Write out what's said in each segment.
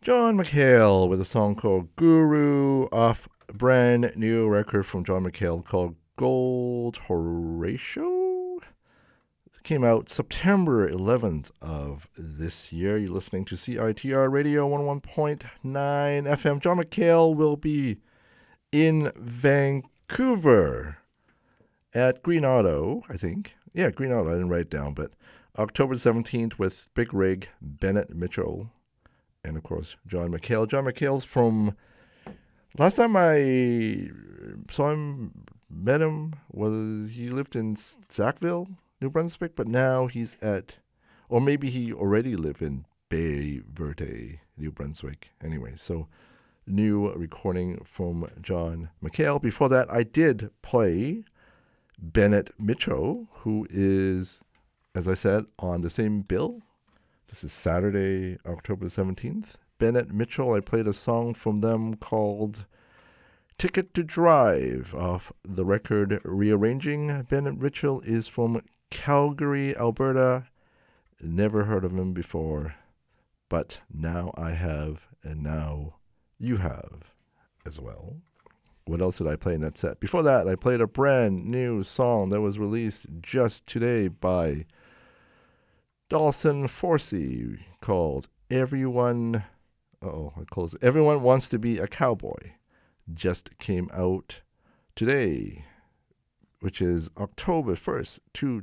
John McHale with a song called Guru off a brand new record from John McHale called Gold Horatio. It came out September 11th of this year. You're listening to CITR Radio 101.9 FM. John McHale will be in Vancouver at Green Auto, I think. Yeah, Green Auto. I didn't write it down, but October 17th with Big Rig, Bennett Mitchell, and of course, John McHale. John McHale's from, last time I saw him, met him, he lived in Sackville, New Brunswick, but now he's or maybe he already lived in Bay Verde, New Brunswick. Anyway, so new recording from John McHale. Before that, I did play Bennett Mitchell, who is, as I said, on the same bill. This is Saturday, October 17th. Bennett Mitchell, I played a song from them called Ticket to Drive off the record Rearranging. Bennett Mitchell is from Calgary, Alberta. Never heard of him before, but now I have, and now you have as well. What else did I play in that set? Before that, I played a brand new song that was released just today by Dawson Forsey called Everyone Wants to Be a Cowboy. Just came out today, which is October 1st,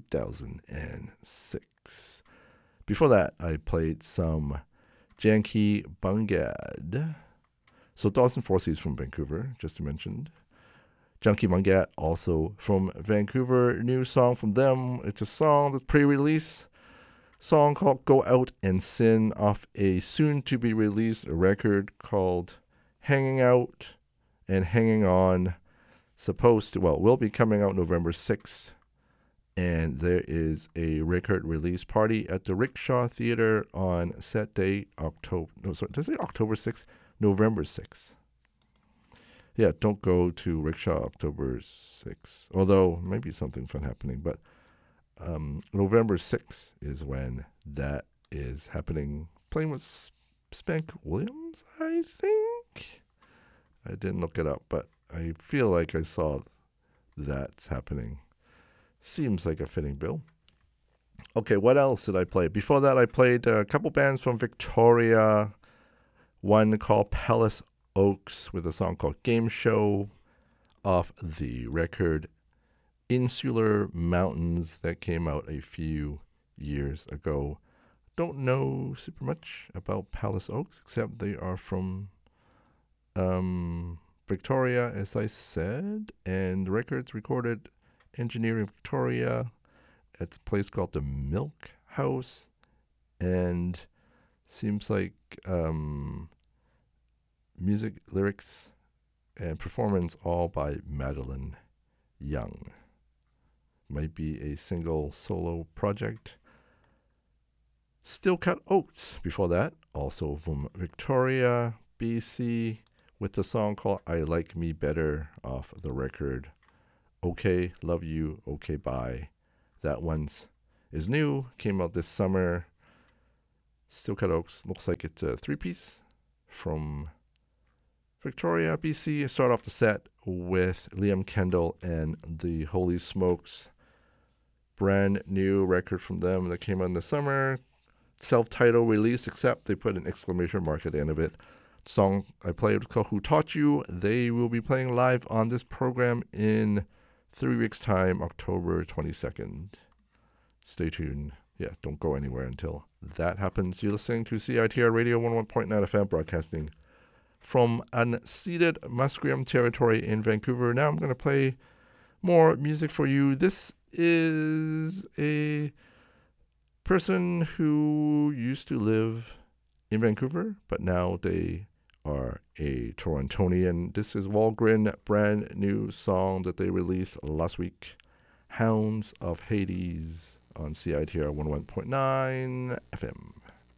2006. Before that, I played some Janky Bungad. So Dawson Forsey is from Vancouver, just to mention. Janky Bungad also from Vancouver. New song from them. It's a song that's pre-release. Song called Go Out and Sin off a soon-to-be-released record called Hanging Out and Hanging On. Will be coming out November 6th. And there is a record release party at the Rickshaw Theater on set day October 6th? November 6th. Yeah, don't go to Rickshaw October 6th. Although, maybe something fun happening, but November 6th is when that is happening. Playing with Spank Williams, I think. I didn't look it up, but I feel like I saw that's happening. Seems like a fitting bill. Okay, what else did I play? Before that, I played a couple bands from Victoria. One called Palace Oaks with a song called Game Show off the record Insular Mountains that came out a few years ago. Don't know super much about Palace Oaks, except they are from Victoria, as I said, and the record's recorded Engineering Victoria. It's a place called the Milk House, and seems like music, lyrics, and performance all by Madeline Young. Might be a single solo project. Still Cut Oats before that, also from Victoria, BC, with the song called I Like Me Better off the record Okay, Love You, Okay, Bye. That one's is new, came out this summer. Still Cut Oaks, looks like it's a three-piece from Victoria, BC. Start off the set with Liam Kendall and the Holy Smokes. Brand new record from them that came out in the summer. Self-titled release, except they put an exclamation mark at the end of it. The song I played was called Who Taught You. They will be playing live on this program in 3 weeks' time, October 22nd. Stay tuned. Yeah, don't go anywhere until that happens. You're listening to CITR Radio 101.9 FM, broadcasting from unceded Musqueam territory in Vancouver. Now I'm going to play more music for you. This is a person who used to live in Vancouver, but now they are a Torontonian. This is Walgren, brand new song that they released last week, Hounds of Hades, on CITR 101.9 FM.